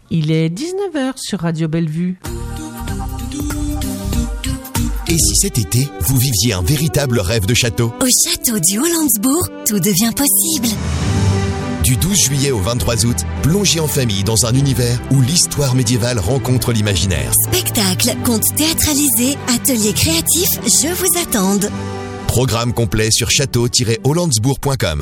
Il est 19h sur Radio Bellevue. Et si cet été, vous viviez un véritable rêve de château ? Au château du Hollandsbourg, tout devient possible. Du 12 juillet au 23 août, plongez en famille dans un univers où l'histoire médiévale rencontre l'imaginaire. Spectacles, contes théâtralisés, ateliers créatifs, je vous attends. Programme complet sur château-hollandsbourg.com.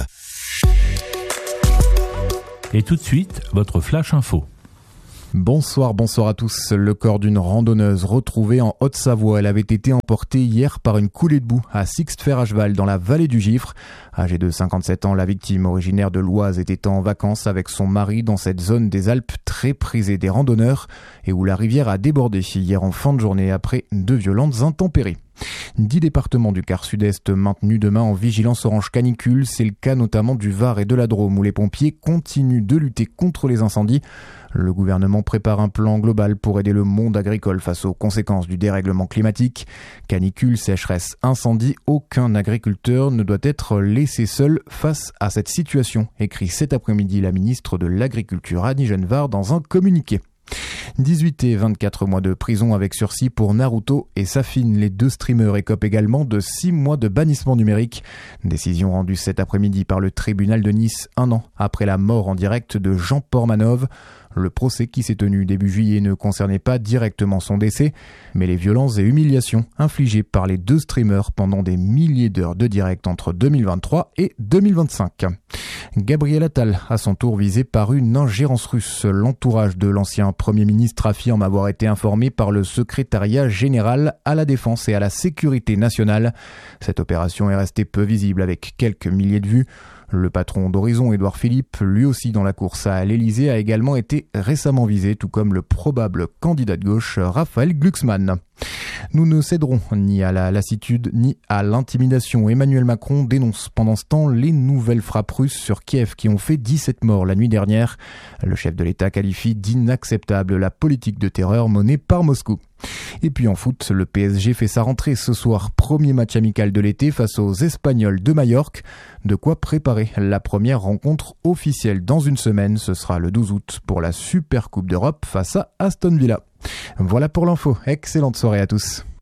Et tout de suite, votre Flash Info. Bonsoir à tous. Le corps d'une randonneuse retrouvée en Haute-Savoie. Elle avait été emportée hier par une coulée de boue à Sixte-Fer à cheval dans la vallée du Gifre. Âgée de 57 ans, la victime originaire de l'Oise était en vacances avec son mari dans cette zone des Alpes très prisée des randonneurs et où la rivière a débordé hier en fin de journée après de violentes intempéries. 10 départements du quart sud-est maintenus demain en vigilance orange canicule. C'est le cas notamment du Var et de la Drôme où les pompiers continuent de lutter contre les incendies. Le gouvernement prépare un plan global pour aider le monde agricole face aux conséquences du dérèglement climatique. Canicule, sécheresse, incendie, aucun agriculteur ne doit être laissé seul face à cette situation, écrit cet après-midi la ministre de l'Agriculture Annie Genevard dans un communiqué. 18 et 24 mois de prison avec sursis pour Naruto et Safine. Les deux streamers écopent également de 6 mois de bannissement numérique. Décision rendue cet après-midi par le tribunal de Nice, 1 an après la mort en direct de Jean Portmanov. Le procès qui s'est tenu début juillet ne concernait pas directement son décès, mais les violences et humiliations infligées par les deux streamers pendant des milliers d'heures de direct entre 2023 et 2025. Gabriel Attal, à son tour visé par une ingérence russe. L'entourage de l'ancien Premier ministre affirme avoir été informé par le secrétariat général à la défense et à la sécurité nationale. Cette opération est restée peu visible avec quelques milliers de vues. Le patron d'Horizon, Édouard Philippe, lui aussi dans la course à l'Élysée, a également été récemment visé, tout comme le probable candidat de gauche Raphaël Glucksmann. Nous ne céderons ni à la lassitude ni à l'intimidation. Emmanuel Macron dénonce pendant ce temps les nouvelles frappes russes sur Kiev qui ont fait 17 morts la nuit dernière. Le chef de l'État qualifie d'inacceptable la politique de terreur menée par Moscou. Et puis en foot, le PSG fait sa rentrée ce soir. Premier match amical de l'été face aux Espagnols de Majorque. De quoi préparer la première rencontre officielle dans une semaine. Ce sera le 12 août pour la Super Coupe d'Europe face à Aston Villa. Voilà pour l'info. Excellente soirée à tous.